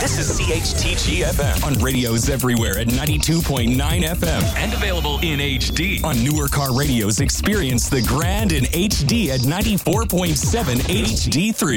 This is CHTG FM on radios everywhere at 92.9 FM and available in HD. On newer car radios, experience the grand in HD at 94.7 HD3.